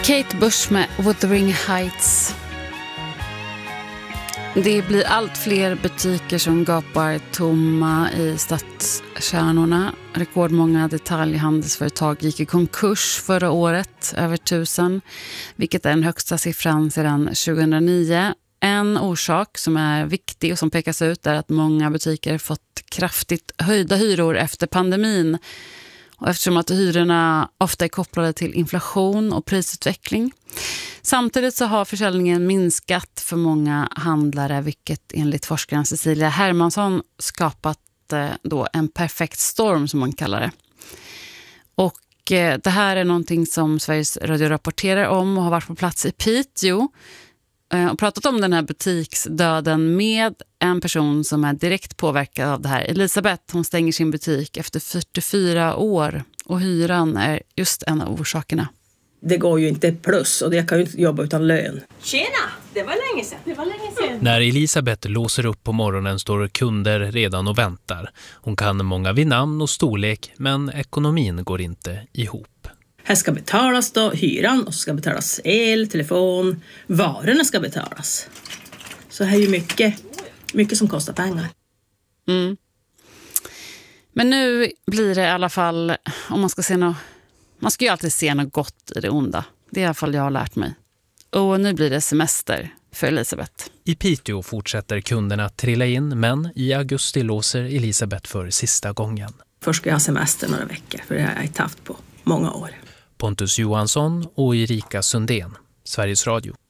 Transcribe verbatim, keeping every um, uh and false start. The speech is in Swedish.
Kate Bush med Wuthering Heights. Det blir allt fler butiker som gapar tomma i stadskärnorna. Rekordmånga detaljhandelsföretag gick i konkurs förra året, över tusen, vilket är den högsta siffran sedan tjugohundranio. En orsak som är viktig och som pekas ut är att många butiker fått kraftigt höjda hyror efter pandemin. Och eftersom att hyrorna ofta är kopplade till inflation och prisutveckling. Samtidigt så har försäljningen minskat för många handlare, vilket enligt forskaren Cecilia Hermansson skapat eh, då en perfekt storm som man kallar det. Och eh, det här är någonting som Sveriges Radio rapporterar om och har varit på plats i Piteå eh, och pratat om den här butiksdöden med en person som är direkt påverkad av det här. Elisabeth, hon stänger sin butik efter fyrtiofyra år och hyran är just en av orsakerna. Det går ju inte plus och jag kan ju inte jobba utan lön. Tjena, det var länge sedan. Det var länge sedan. När Elisabeth låser upp på morgonen står kunder redan och väntar. Hon kan många vid namn och storlek, men ekonomin går inte ihop. Här ska betalas då hyran och så ska betalas el, telefon, varorna ska betalas. Så här är ju mycket, mycket som kostar pengar. Mm. Men nu blir det i alla fall, om man ska se något, man ska ju alltid se något gott i det onda. Det är i alla fall jag har lärt mig. Och nu blir det semester för Elisabeth. I Piteå fortsätter kunderna trilla in, men i augusti låser Elisabeth för sista gången. Först ska jag ha semester några veckor, för det har jag inte haft på många år. Pontus Johansson och Erika Sundén, Sveriges Radio.